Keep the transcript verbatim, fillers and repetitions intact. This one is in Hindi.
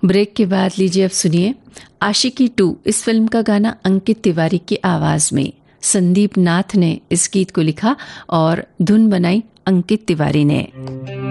ब्रेक के बाद लीजिए अब सुनिए आशिकी टू इस फिल्म का गाना अंकित तिवारी की आवाज में। संदीप नाथ ने इस गीत को लिखा और धुन बनाई अंकित तिवारी ने।